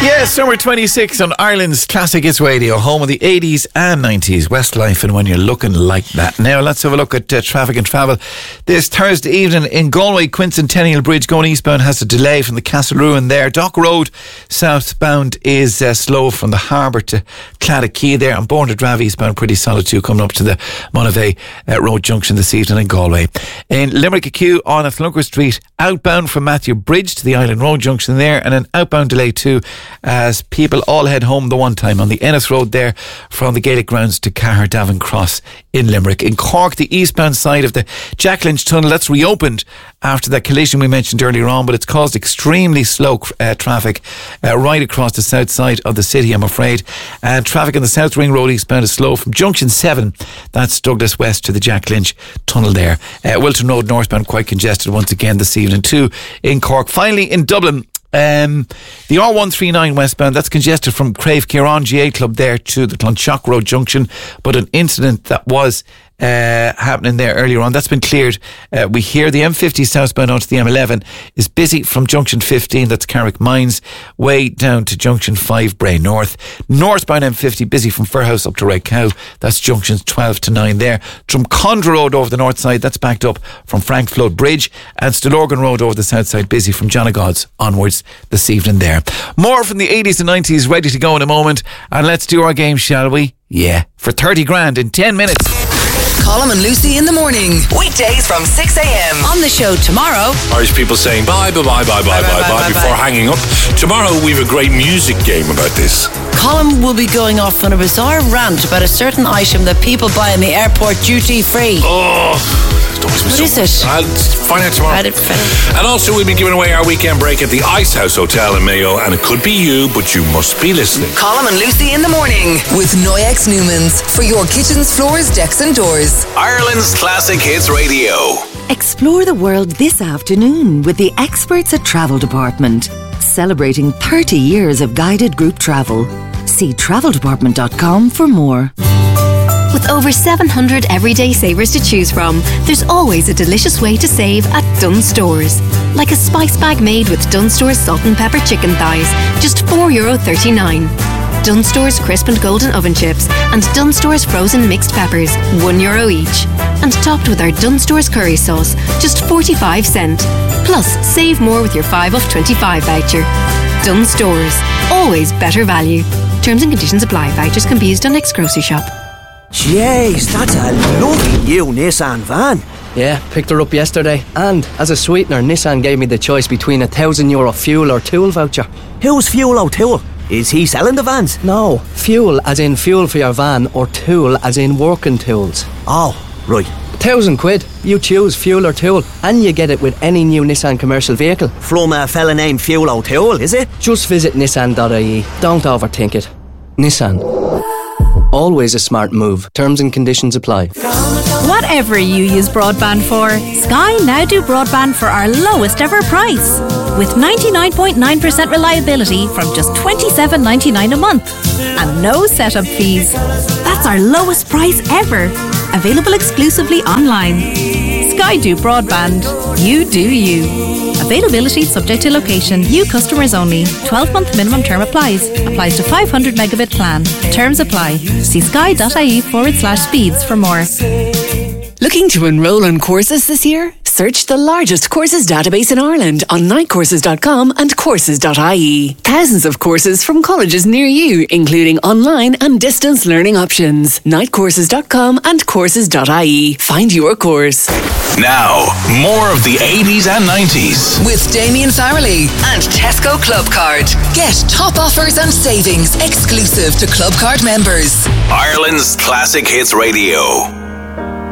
Yes, summer 26 on Ireland's Classic Hits Radio, home of the 80s and 90s, Westlife, and when you're looking like that. Now, let's have a look at traffic and travel. This Thursday evening in Galway, Quincentennial Bridge going eastbound has a delay from the Castle Ruin there. Dock Road southbound is slow from the harbour to Claddagh there, and Bourne to Drava eastbound pretty solid too, coming up to the Monavey Road Junction this evening in Galway. In Limerick, a queue on Athlunker Street outbound from Matthew Bridge to the Island Road Junction there, and an outbound delay too as people all head home the one time on the Ennis Road there from the Gaelic Grounds to Cahir Cross in Limerick. In Cork, the eastbound side of the Jack Lynch Tunnel, that's reopened after that collision we mentioned earlier on, but it's caused extremely slow traffic right across the south side of the city, I'm afraid. And traffic on the South Ring Road eastbound is slow from Junction 7, that's Douglas West, to the Jack Lynch Tunnel there. Wilton Road northbound quite congested once again this evening too in Cork. Finally, in Dublin, the R139 westbound, that's congested from Crave Kieran GA Club there to the Clonshock Road Junction, but an incident that was happening there earlier on, that's been cleared. We hear the M50 southbound onto the M11 is busy from Junction 15, that's Carrick Mines, way down to Junction 5 Bray North. Northbound M50 busy from Fairhouse up to Red Cow, that's Junctions 12 to 9 there. Drumcondra Road over the north side, that's backed up from Frank Flood Bridge, and Stillorgan Road over the south side busy from John O'God's onwards this evening there. More from the 80s and 90s ready to go in a moment, and let's do our game, shall we? Yeah, for 30 grand in 10 minutes. Colm and Lucy in the morning. Weekdays from 6 a.m. On the show tomorrow. Irish people saying bye before hanging up. Tomorrow we have a great music game about this. Colm will be going off on a bizarre rant about a certain item that people buy in the airport duty free. Oh, what is it? I'll find out tomorrow. And also we'll be giving away our weekend break at the Ice House Hotel in Mayo, and it could be you, but you must be listening. Colm and Lucy in the morning with Noyex Newmans for your kitchens, floors, decks and doors. Ireland's Classic Hits Radio. Explore the world this afternoon with the experts at Travel Department, celebrating 30 years of guided group travel. See traveldepartment.com for more. With over 700 everyday savers to choose from, there's always a delicious way to save at Dunnes Stores. Like a spice bag made with Dunnes Stores salt and pepper chicken thighs, just €4.39. Dunnes Stores crisp and golden oven chips and Dunnes Stores frozen mixed peppers, €1 each. And topped with our Dunnes Stores curry sauce, just 45 cents. Plus, save more with your 5 off 25 voucher. Dunnes Stores, always better value. Terms and conditions apply. Vouchers can be used on next grocery shop. Jeez, that's a lovely new Nissan van. Yeah, picked her up yesterday. And as a sweetener, Nissan gave me the choice between €1,000 fuel or tool voucher. Who's Fuel O'Toole? Is he selling the vans? No, fuel as in fuel for your van, or tool as in working tools. Oh, right. £1,000. You choose fuel or tool, and you get it with any new Nissan commercial vehicle. From a fella named Fuel O'Toole, is it? Just visit nissan.ie. Don't overthink it. Nissan. Always a smart move. Terms and conditions apply. Whatever you use broadband for, Sky now do broadband for our lowest ever price. With 99.9% reliability from just $27.99 a month. And no setup fees. That's our lowest price ever. Available exclusively online. Sky do broadband. You do you. Availability subject to location. New customers only. 12-month minimum term applies. Applies to 500 megabit plan. Terms apply. See sky.ie/speeds for more. Looking to enroll on courses this year? Search the largest courses database in Ireland on nightcourses.com and courses.ie. Thousands of courses from colleges near you, including online and distance learning options. Nightcourses.com and courses.ie. Find your course. Now, more of the 80s and 90s. With Damien Farrelly and Tesco Club Card. Get top offers and savings exclusive to Club Card members. Ireland's Classic Hits Radio.